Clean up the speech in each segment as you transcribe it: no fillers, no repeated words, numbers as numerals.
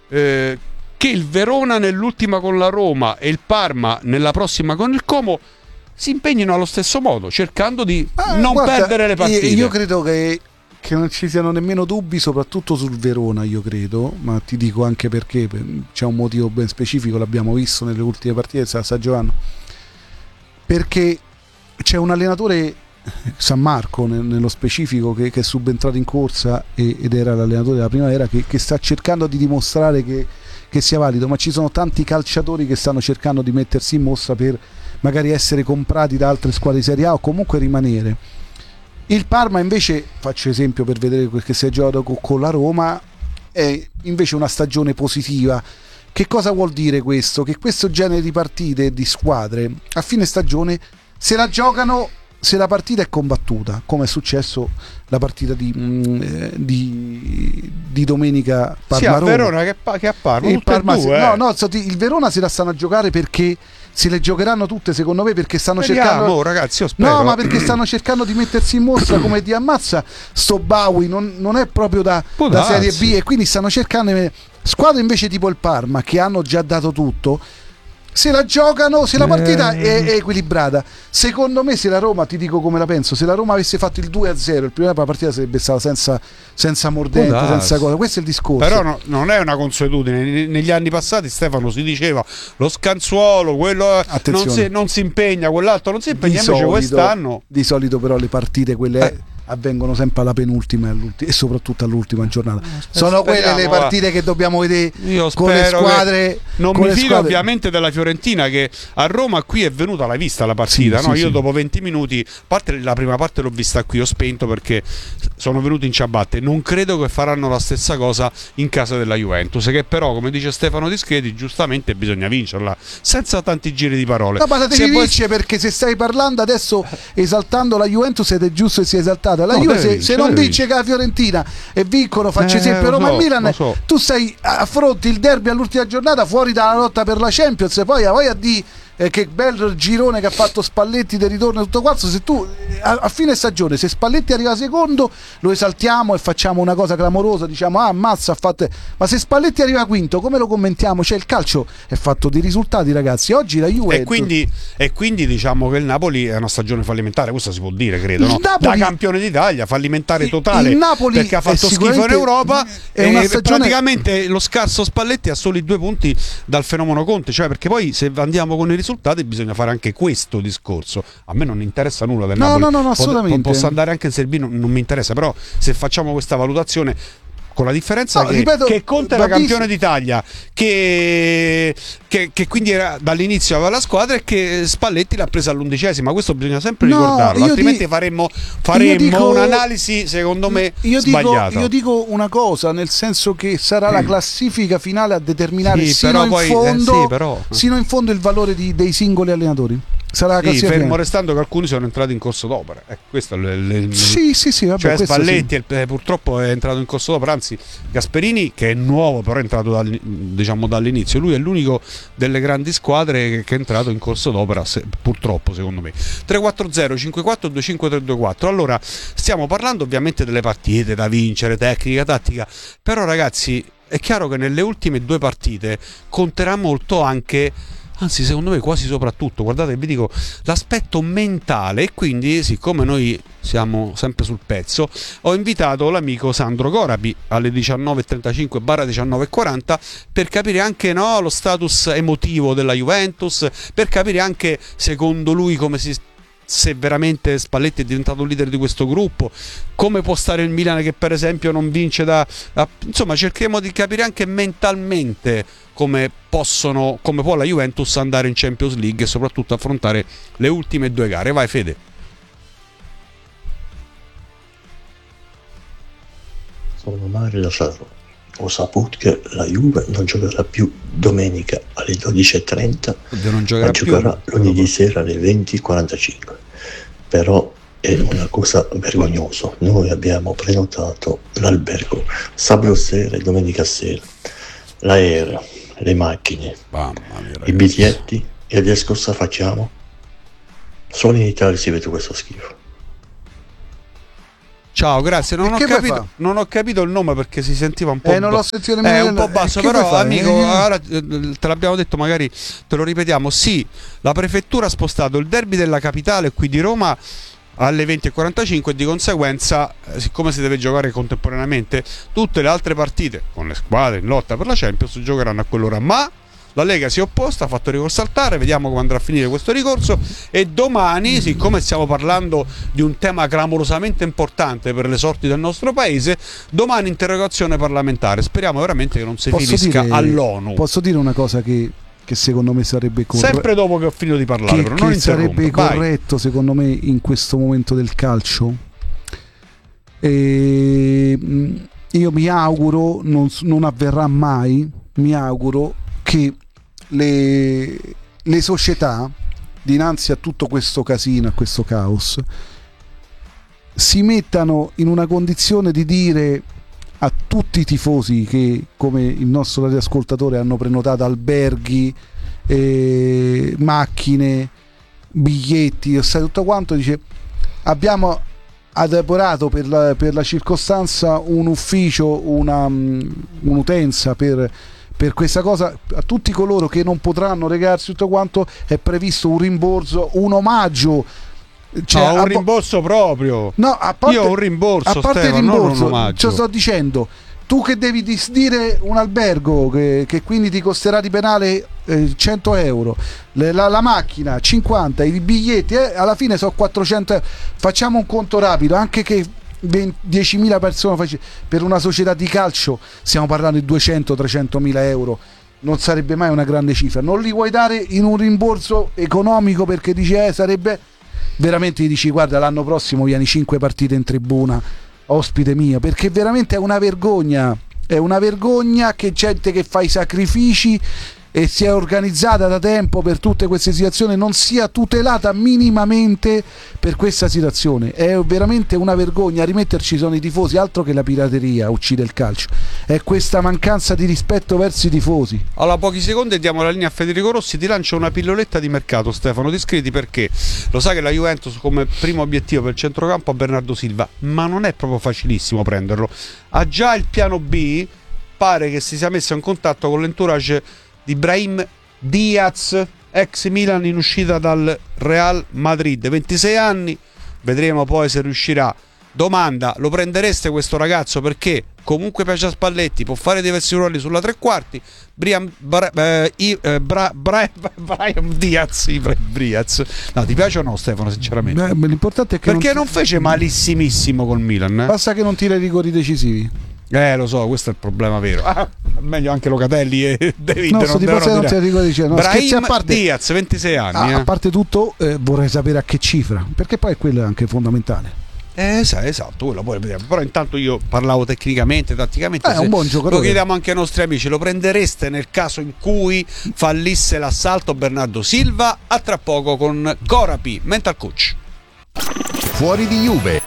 che il Verona nell'ultima con la Roma e il Parma nella prossima con il Como si impegnino allo stesso modo, cercando di non perdere le partite. Io credo che non ci siano nemmeno dubbi, soprattutto sul Verona, io credo, ma ti dico anche perché c'è un motivo ben specifico, l'abbiamo visto nelle ultime partite, sta giocando, perché c'è un allenatore, San Marco nello specifico, che è subentrato in corsa ed era l'allenatore della primavera, che sta cercando di dimostrare che sia valido, ma ci sono tanti calciatori che stanno cercando di mettersi in mostra per magari essere comprati da altre squadre di Serie A o comunque rimanere. Il Parma invece, faccio esempio per vedere quel che si è giocato con la Roma, è invece una stagione positiva. Che cosa vuol dire questo? Che questo genere di partite, di squadre, a fine stagione se la giocano se la partita è combattuta, come è successo la partita di domenica Parma-Roma. Sì, a Verona che a Parma, il Parma il Verona se la stanno a giocare perché se le giocheranno tutte, secondo me, perché stanno cercando, ragazzi, io spero. No, ma perché stanno cercando di mettersi in mostra, come di ammazza sto Bawi, non è proprio da Serie B, e quindi stanno cercando squadre invece tipo il Parma, che hanno già dato tutto, se la giocano, se la partita è equilibrata. Secondo me, se la Roma, ti dico come la penso, se la Roma avesse fatto il 2-0, il prima partita sarebbe stata senza mordente, senza cosa. Questo è il discorso. Però non è una consuetudine. Negli anni passati, Stefano, si diceva lo scanzuolo, quello non si impegna, quell'altro non si impegna. Invece quest'anno di solito però le partite quelle avvengono sempre alla penultima e soprattutto all'ultima giornata. Sono quelle le partite che dobbiamo vedere con le squadre. Non mi fido ovviamente della Fiorentina, che a Roma qui è venuta, l'hai vista la partita, no? Io dopo 20 minuti, la prima parte l'ho vista qui, ho spento perché sono venuti in ciabatte. Non credo che faranno la stessa cosa in casa della Juventus, che però, come dice Stefano Discheti, giustamente bisogna vincerla senza tanti giri di parole. No, ma la devi vincere, perché se stai parlando adesso esaltando la Juventus, ed è giusto che sia esaltata. La Juve se non vince con la Fiorentina e vincono, faccio esempio Roma e Milan, tu affronti il derby all'ultima giornata fuori dalla lotta per la Champions, e poi a di che bel girone che ha fatto Spalletti del ritorno e tutto quanto. Se tu a fine stagione, se Spalletti arriva secondo, lo esaltiamo e facciamo una cosa clamorosa, diciamo ammazza, ma se Spalletti arriva quinto, come lo commentiamo? Cioè, il calcio è fatto di risultati, ragazzi. Oggi la Juve e quindi diciamo che il Napoli è una stagione fallimentare, questo si può dire, credo, no? Napoli, da campione d'Italia, fallimentare totale, il Napoli perché ha fatto schifo in Europa, praticamente lo scarso Spalletti ha soli 2 punti dal fenomeno Conte, cioè, perché poi se andiamo con i risultati bisogna fare anche questo discorso. A me non interessa nulla del Napoli, no, assolutamente. Posso andare anche in Serie B, non mi interessa, però se facciamo questa valutazione, con la differenza che Conte era campione d'Italia, che quindi era, dall'inizio aveva la squadra, e che Spalletti l'ha presa all'11ª. Questo bisogna sempre ricordarlo, altrimenti faremmo un'analisi secondo me sbagliata. Io dico una cosa, nel senso che sarà la classifica finale a determinare sino in fondo il valore dei singoli allenatori. Sarà fermo restando che alcuni sono entrati in corso d'opera. Questo è vabbè, cioè Spalletti purtroppo è entrato in corso d'opera, anzi Gasperini, che è nuovo però è entrato dall'inizio, lui è l'unico delle grandi squadre che è entrato in corso d'opera, purtroppo, secondo me. 340 54 25 324. Allora, stiamo parlando ovviamente delle partite da vincere, tecnica, tattica, però ragazzi è chiaro che nelle ultime 2 partite conterà molto anche, anzi secondo me quasi soprattutto, guardate, vi dico, l'aspetto mentale. E quindi, siccome noi siamo sempre sul pezzo, ho invitato l'amico Sandro Corapi alle 19.35/19.40 per capire anche lo status emotivo della Juventus, per capire anche secondo lui se veramente Spalletti è diventato un leader di questo gruppo, come può stare il Milan che per esempio non vince insomma, cerchiamo di capire anche mentalmente come può la Juventus andare in Champions League e soprattutto affrontare le ultime 2 gare. Vai Fede. Sono Mario da Ferro. Ho saputo che la Juve non giocherà più domenica alle 12.30, ma giocherà lunedì sera alle 20.45. Però è una cosa vergognosa. Noi abbiamo prenotato l'albergo sabato sera e domenica sera, l'aereo, le macchine, i biglietti, e adesso cosa facciamo? Solo in Italia si vede questo schifo. Ciao, grazie. Non ho capito il nome perché si sentiva un po'. Non l'ho sentito nemmeno. Un po' basso, però amico, ora te l'abbiamo detto, magari te lo ripetiamo. Sì, la prefettura ha spostato il derby della capitale qui di Roma alle 20:45 e di conseguenza, siccome si deve giocare contemporaneamente, tutte le altre partite con le squadre in lotta per la Champions giocheranno a quell'ora, ma la Lega si è opposta, ha fatto ricorso al TAR, vediamo come andrà a finire questo ricorso, e domani, siccome stiamo parlando di un tema clamorosamente importante per le sorti del nostro paese, domani interrogazione parlamentare, speriamo veramente che non si finisca all'ONU. Posso dire una cosa che secondo me sarebbe corretto, sempre dopo che ho finito di parlare, però non sarebbe corretto secondo me in questo momento del calcio? Io mi auguro, non avverrà mai, mi auguro che le società, dinanzi a tutto questo casino, a questo caos, si mettano in una condizione di dire a tutti i tifosi che, come il nostro radioascoltatore, hanno prenotato alberghi, macchine, biglietti, tutto quanto, dice: abbiamo adoprato per la circostanza un ufficio, un'utenza per questa cosa. A tutti coloro che non potranno recarsi tutto quanto è previsto un rimborso, un omaggio. Un rimborso proprio. No, io ho un rimborso, a parte Stefano, il rimborso, non un omaggio. sto dicendo, tu che devi disdire un albergo che quindi ti costerà di penale 100 euro, la macchina 50, i biglietti alla fine sono 400 euro. Facciamo un conto rapido, anche che 10.000 persone per una società di calcio, stiamo parlando di 200-300 mila euro, non sarebbe mai una grande cifra. Non li vuoi dare in un rimborso economico perché dici sarebbe veramente, gli dici: guarda, l'anno prossimo vieni 5 partite in tribuna, ospite mio, perché veramente è una vergogna che gente che fa i sacrifici e si è organizzata da tempo per tutte queste situazioni non sia tutelata minimamente per questa situazione. È veramente una vergogna. A rimetterci sono i tifosi, altro che la pirateria uccide il calcio, è questa mancanza di rispetto verso i tifosi. Allora, pochi secondi diamo la linea a Federico Rossi, ti lancio una pilloletta di mercato, Stefano, ti iscritti perché lo sai che la Juventus come primo obiettivo per il centrocampo ha Bernardo Silva, ma non è proprio facilissimo prenderlo, ha già il piano B, pare che si sia messo in contatto con l'entourage di Brahim Diaz, ex Milan in uscita dal Real Madrid, 26 anni, vedremo poi se riuscirà. Domanda: lo prendereste questo ragazzo? Perché comunque piace a Spalletti, può fare diversi ruoli sulla tre quarti. Brahim Diaz. No, ti piace o no, Stefano, sinceramente? L'importante è che perché non fece malissimissimo col Milan, Basta che non tira i rigori decisivi. Lo so, questo è il problema vero. Meglio anche Locatelli e David. No, non Brahim Diaz, 26 anni. A parte tutto, vorrei sapere a che cifra, perché poi quello è anche fondamentale. Esatto, quello poi vediamo. Però intanto io parlavo tecnicamente, tatticamente. È un buon giocatore. Lo chiediamo anche ai nostri amici: lo prendereste nel caso in cui fallisse l'assalto Bernardo Silva? A tra poco con Corapi, mental coach. Fuori di Juve.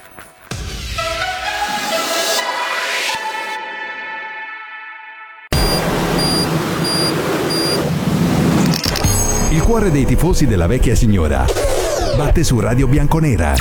Il cuore dei tifosi della vecchia signora batte su Radio Bianconera.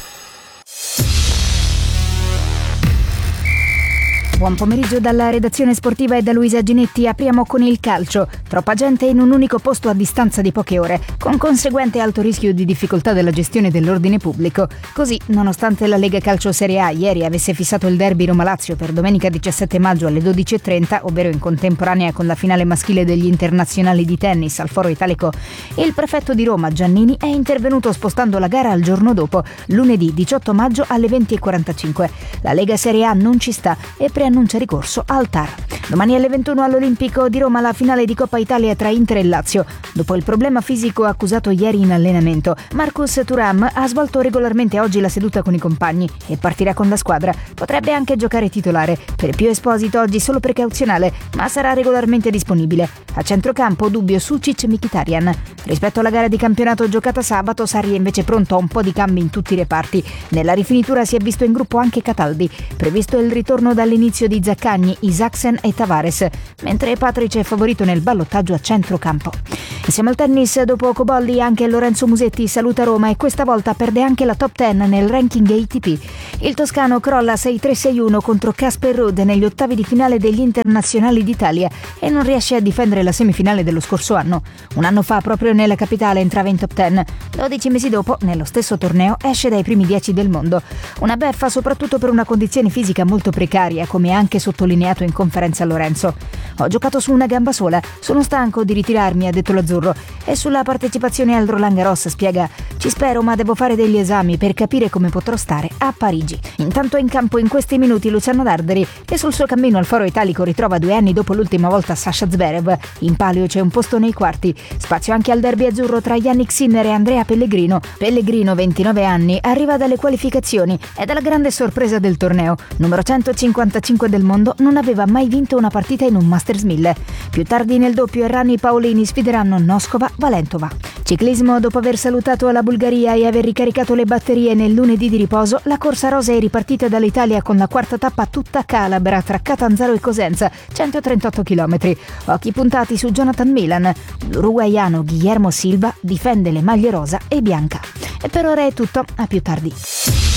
Buon pomeriggio dalla redazione sportiva e da Luisa Ginetti. Apriamo con il calcio. Troppa gente in un unico posto a distanza di poche ore, con conseguente alto rischio di difficoltà della gestione dell'ordine pubblico. Così, nonostante la Lega Calcio Serie A ieri avesse fissato il derby Roma-Lazio per domenica 17 maggio alle 12:30, ovvero in contemporanea con la finale maschile degli internazionali di tennis al Foro Italico, il prefetto di Roma, Giannini, è intervenuto spostando la gara al giorno dopo, lunedì 18 maggio alle 20:45. La Lega Serie A non ci sta e preannuncia ricorso al TAR. Domani alle 21 all'Olimpico di Roma la finale di Coppa Italia tra Inter e Lazio. Dopo il problema fisico accusato ieri in allenamento, Marcus Thuram ha svolto regolarmente oggi la seduta con i compagni e partirà con la squadra. Potrebbe anche giocare titolare. Per Pio Esposito oggi solo precauzionale, ma sarà regolarmente disponibile. A centrocampo dubbio Sucic-Mkhitaryan. Rispetto alla gara di campionato giocata sabato, Sarri è invece pronto a un po' di cambi in tutti i reparti. Nella rifinitura si è visto in gruppo anche Cataldi. Previsto il ritorno dall'inizio di Zaccagni, Isaacsen e Tavares, mentre Patric è favorito nel ballottaggio a centrocampo. E siamo al tennis, dopo Cobolli anche Lorenzo Musetti saluta Roma e questa volta perde anche la top 10 nel ranking ATP. Il toscano crolla 6-3-6-1 contro Casper Ruud negli ottavi di finale degli internazionali d'Italia e non riesce a difendere la semifinale dello scorso anno. Un anno fa proprio nella capitale entrava in top 10, 12 mesi dopo nello stesso torneo esce dai primi 10 del mondo. Una beffa soprattutto per una condizione fisica molto precaria, come anche sottolineato in conferenza Lorenzo. Ho giocato su una gamba sola, sono stanco di ritirarmi, ha detto l'azzurro. E sulla partecipazione al Roland Garros spiega: ci spero, ma devo fare degli esami per capire come potrò stare a Parigi. Intanto è in campo in questi minuti Luciano Darderi, che sul suo cammino al Foro Italico ritrova 2 anni dopo l'ultima volta Sasha Zverev. In palio c'è un posto nei quarti, spazio anche al derby azzurro tra Yannick Sinner e Andrea Pellegrino. Pellegrino, 29 anni, arriva dalle qualificazioni ed è la grande sorpresa del torneo. Numero 155 del mondo, non aveva mai vinto una partita in un Masters 1000. Più tardi nel doppio Errani e Paolini sfideranno Noskova-Valentova. Ciclismo, dopo aver salutato la Bulgaria e aver ricaricato le batterie nel lunedì di riposo, la corsa rosa è ripartita dall'Italia con la quarta tappa tutta calabra tra Catanzaro e Cosenza, 138 km. Occhi puntati su Jonathan Milan. L'uruguaiano Guillermo Silva difende le maglie rosa e bianca. E per ora è tutto, a più tardi.